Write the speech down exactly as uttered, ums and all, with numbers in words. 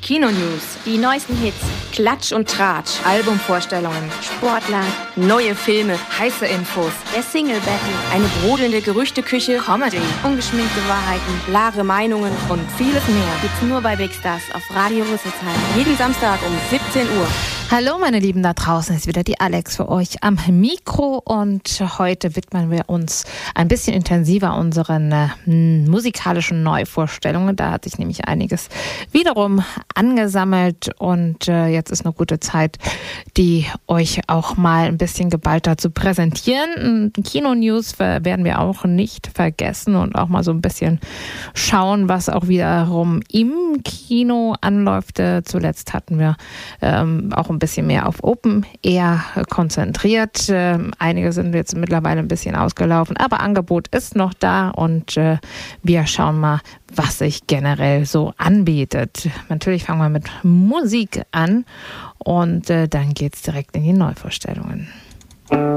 Kino-News, die neuesten Hits, Klatsch und Tratsch, Albumvorstellungen, Sportler, neue Filme, heiße Infos, der Single-Battle, eine brodelnde Gerüchteküche, Comedy, ungeschminkte Wahrheiten, klare Meinungen und vieles mehr. Gibt's nur bei Big Stars auf Radio Rüsselsheim. Jeden Samstag um siebzehn Uhr. Hallo meine Lieben, da draußen ist wieder die Alex für euch am Mikro und heute widmen wir uns ein bisschen intensiver unseren äh, musikalischen Neuvorstellungen. Da hat sich nämlich einiges wiederum angesammelt und äh, jetzt ist eine gute Zeit, die euch auch mal ein bisschen geballter zu präsentieren. Kino-News werden wir auch nicht vergessen und auch mal so ein bisschen schauen, was auch wiederum im Kino anläuft. Äh, zuletzt hatten wir ähm, auch ein bisschen mehr auf Open Air konzentriert. Äh, einige sind jetzt mittlerweile ein bisschen ausgelaufen, aber Angebot ist noch da und äh, wir schauen mal, was sich generell so anbietet. Natürlich fangen wir mit Musik an und äh, dann geht's direkt in die Neuvorstellungen.